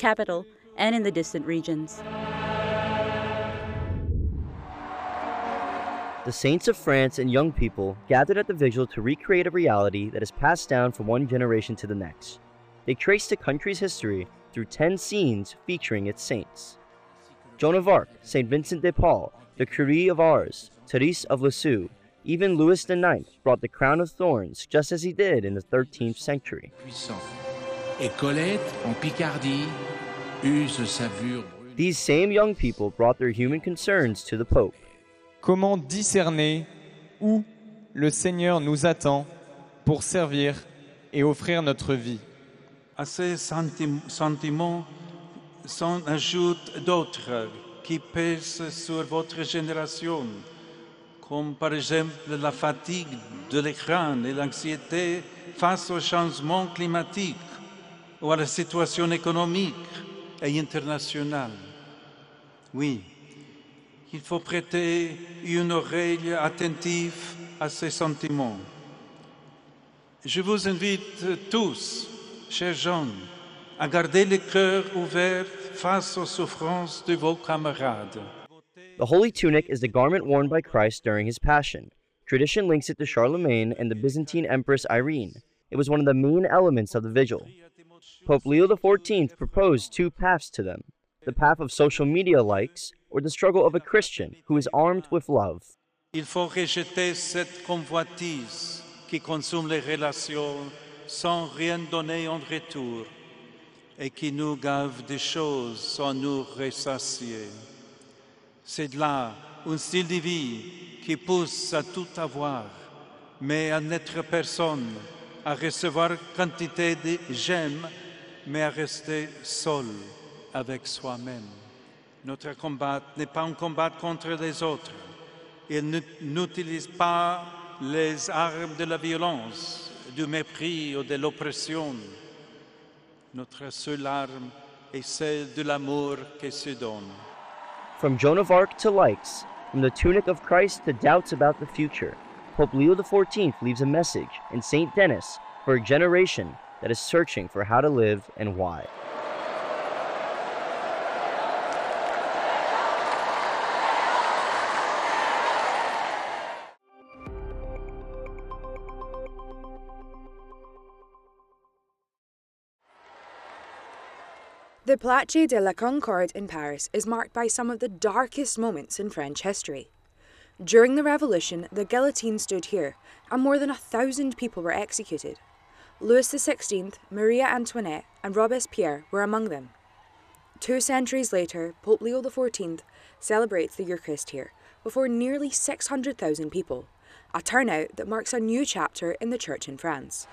capital and in the distant regions. The saints of France and young people gathered at the vigil to recreate a reality that is passed down from one generation to the next. They traced the country's history through 10 scenes featuring its saints. Joan of Arc, St. Vincent de Paul, the Curie of Ars, Therese of Lisieux, even Louis IX brought the crown of thorns just as he did in the 13th century. These same young people brought their human concerns to the Pope. Comment discerner où le Seigneur nous attend pour servir et offrir notre vie? À ces sentiments s'en ajoutent d'autres qui pèsent sur votre génération, comme par exemple la fatigue de l'écran et l'anxiété face au changement climatique ou à la situation économique et internationale. Oui, il faut prêter une oreille attentive à ces sentiments. Je vous invite tous, chers jeunes, à garder le cœur ouvert face aux souffrances de vos camarades. The holy tunic is the garment worn by Christ during his passion. Tradition links it to Charlemagne and the Byzantine Empress Irene. It was one of the main elements of the vigil. Pope Leo XIV proposed two paths to them: the path of social media likes, or the struggle of a Christian who is armed with love. Il faut rejeter cette convoitise qui consume les relations sans rien donner en retour et qui nous gave des choses sans nous ressasier. C'est là un style de vie qui pousse à tout avoir, mais à n'être personne, à recevoir quantité de j'aime, mais à rester seul avec soi-même. Notre combat n'est pas un combat contre les autres. Il n'utilise pas les armes de la violence, du mépris ou de l'oppression. Notre seule arme est celle de l'amour qui se donne. From Joan of Arc to likes, from the tunic of Christ to doubts about the future, Pope Leo XIV leaves a message in St. Denis for a generation that is searching for how to live and why. The Place de la Concorde in Paris is marked by some of the darkest moments in French history. During the Revolution, the guillotine stood here, and more than 1,000 people were executed. Louis XVI, Maria Antoinette, and Robespierre were among them. 2 centuries later, Pope Leo XIV celebrates the Eucharist here before nearly 600,000 people, a turnout that marks a new chapter in the Church in France.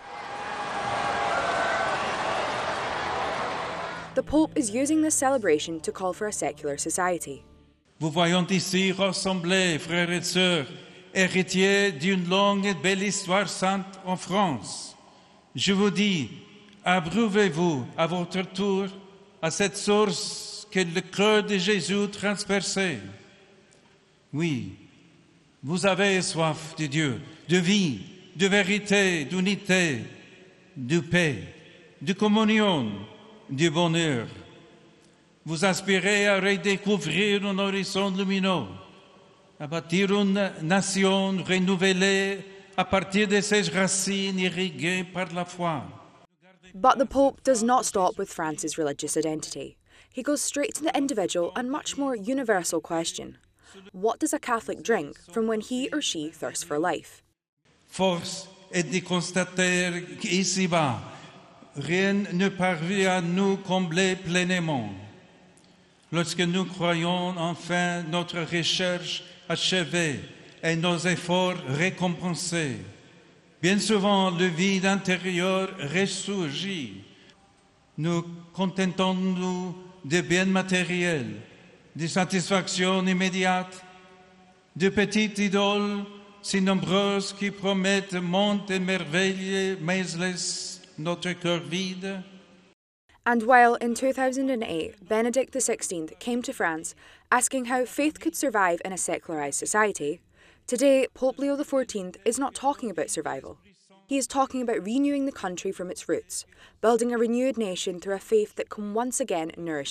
The Pope is using this celebration to call for a secular society. Vous voyons ici rassemblés, frères et sœurs, héritiers d'une longue et belle histoire sainte en France. Je vous dis, abreuvez-vous à votre tour à cette source que le cœur de Jésus transperçait. Oui, vous avez soif de Dieu, de vie, de vérité, d'unité, de paix, de communion, du bonheur. Vous aspirez à redécouvrir un horizon lumineux, à bâtir une nation renouvelée à partir de ses racines irriguées par la foi. But the Pope does not stop with France's religious identity. He goes straight to the individual and much more universal question. What does a Catholic drink from when he or she thirsts for life? Force est de constater qu'ici-bas, rien ne parvient à nous combler pleinement. Lorsque nous croyons enfin notre recherche achevée et nos efforts récompensés, bien souvent le vide intérieur ressurgit. Nous contentons-nous de biens matériels, de satisfactions immédiates, de petites idoles si nombreuses qui promettent monts et merveilles, mais laissent notre cœur vide. And while in 2008 Benedict XVI came to France asking how faith could survive in a secularised society, today Pope Leo XIV is not talking about survival. He is talking about renewing the country from its roots, building a renewed nation through a faith that can once again nourish